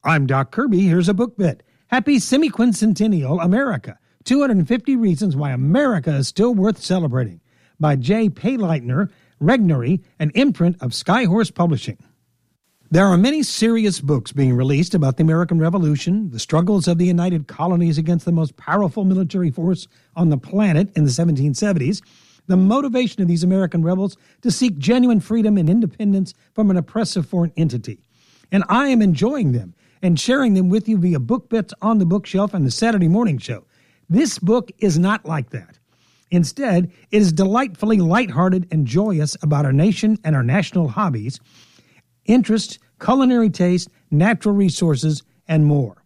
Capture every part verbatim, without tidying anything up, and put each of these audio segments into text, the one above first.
I'm Doc Kirby. Here's a book bit. Happy Semi-Quincentennial America. two hundred fifty Reasons Why America is Still Worth Celebrating by J. Payleitner, Regnery, an imprint of Skyhorse Publishing. There are many serious books being released about the American Revolution, the struggles of the United Colonies against the most powerful military force on the planet in the seventeen seventies, the motivation of these American rebels to seek genuine freedom and independence from an oppressive foreign entity. And I am enjoying them and sharing them with you via Book Bits on the Bookshelf and the Saturday Morning Show. This book is not like that. Instead, it is delightfully lighthearted and joyous about our nation and our national hobbies, interests, culinary taste, natural resources, and more.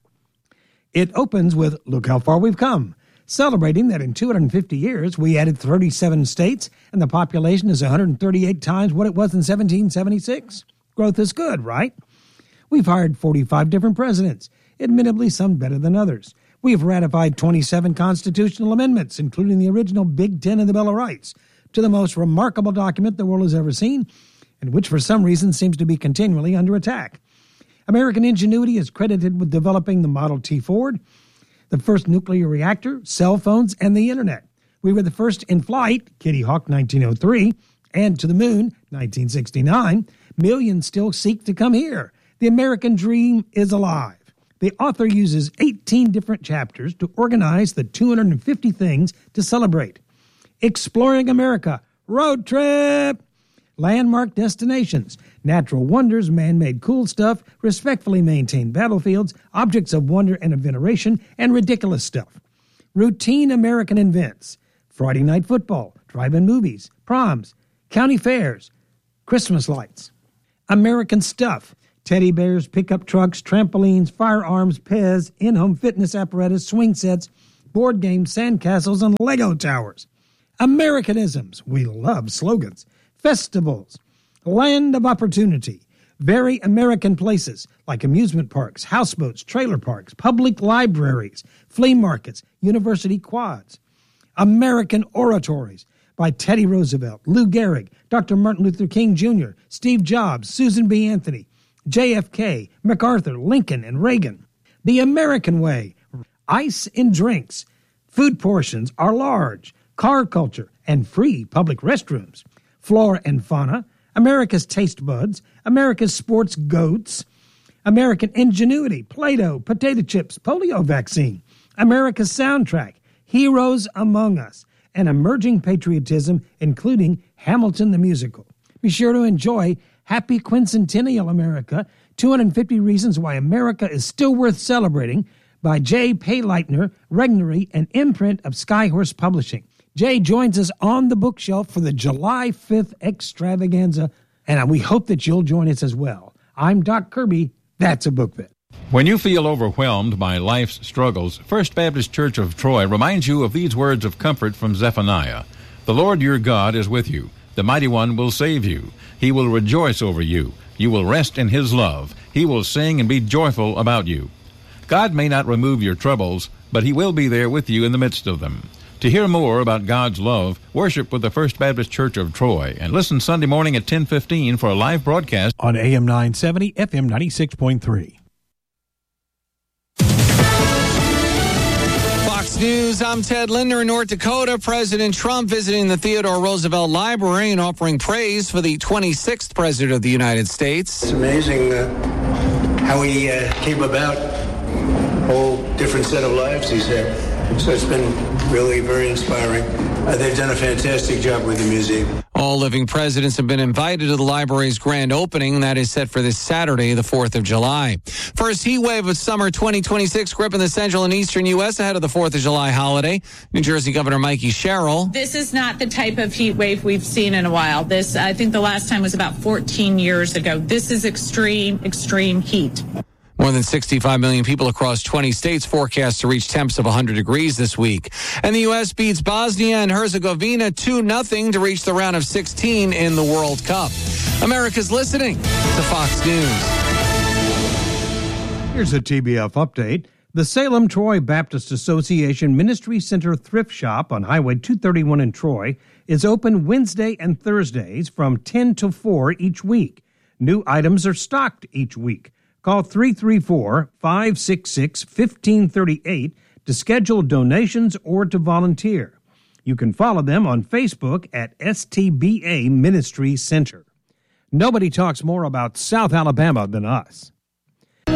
It opens with Look How Far We've Come, celebrating that in two hundred fifty years we added thirty-seven states and the population is one hundred thirty-eight times what it was in seventeen seventy-six. Growth is good, right? We've hired forty-five different presidents, admittedly some better than others. We've ratified twenty-seven constitutional amendments, including the original Big Ten and the Bill of Rights, to the most remarkable document the world has ever seen, and which for some reason seems to be continually under attack. American ingenuity is credited with developing the Model T Ford, the first nuclear reactor, cell phones, and the Internet. We were the first in flight, Kitty Hawk nineteen oh three, and to the moon, nineteen sixty-nine. Millions still seek to come here. The American dream is alive. The author uses eighteen different chapters to organize the two hundred fifty things to celebrate. Exploring America, road trip, landmark destinations, natural wonders, man-made cool stuff, respectfully maintained battlefields, objects of wonder and of veneration, and ridiculous stuff. Routine American events, Friday night football, drive-in movies, proms, county fairs, Christmas lights. American stuff, teddy bears, pickup trucks, trampolines, firearms, Pez, in-home fitness apparatus, swing sets, board games, sandcastles, and Lego towers. Americanisms, we love slogans. Festivals, land of opportunity, very American places like amusement parks, houseboats, trailer parks, public libraries, flea markets, university quads. American oratories by Teddy Roosevelt, Lou Gehrig, Doctor Martin Luther King Junior, Steve Jobs, Susan B. Anthony, J F K, MacArthur, Lincoln, and Reagan. The American way, ice and drinks, food portions are large, car culture, and free public restrooms. Flora and fauna, America's taste buds, America's sports goats, American ingenuity, Play-Doh, potato chips, polio vaccine, America's soundtrack, heroes among us, and emerging patriotism, including Hamilton the Musical. Be sure to enjoy Happy Quincentennial America, two hundred fifty Reasons Why America is Still Worth Celebrating by J. Payleitner, Regnery, an imprint of Skyhorse Publishing. Jay joins us on the bookshelf for the July fifth extravaganza, and we hope that you'll join us as well. I'm Doc Kirby. That's a book bit. When you feel overwhelmed by life's struggles, First Baptist Church of Troy reminds you of these words of comfort from Zephaniah. The Lord your God is with you. The Mighty One will save you. He will rejoice over you. You will rest in His love. He will sing and be joyful about you. God may not remove your troubles, but He will be there with you in the midst of them. To hear more about God's love, worship with the First Baptist Church of Troy and listen Sunday morning at ten fifteen for a live broadcast on A M nine seventy, F M ninety-six point three. Fox News, I'm Ted Linder in North Dakota. President Trump visiting the Theodore Roosevelt Library and offering praise for the twenty-sixth President of the United States. It's amazing uh, how he uh, came about, a whole different set of lives he's had. So it's been really very inspiring. Uh, they've done a fantastic job with the museum. All living presidents have been invited to the library's grand opening. That is set for this Saturday, the fourth of July. First heat wave of summer twenty twenty-six gripping the central and eastern U S ahead of the fourth of July holiday. New Jersey Governor Mikey Sherrill. This is not the type of heat wave we've seen in a while. This, I think the last time was about fourteen years ago. This is extreme, extreme heat. More than sixty-five million people across twenty states forecast to reach temps of one hundred degrees this week. And the U S beats Bosnia and Herzegovina two nothing to reach the round of sixteen in the World Cup. America's listening to Fox News. Here's a T B F update. The Salem Troy Baptist Association Ministry Center Thrift Shop on Highway two thirty-one in Troy is open Wednesday and Thursdays from ten to four each week. New items are stocked each week. Call three three four, five six six, one five three eight to schedule donations or to volunteer. You can follow them on Facebook at S T B A Ministry Center. Nobody talks more about South Alabama than us.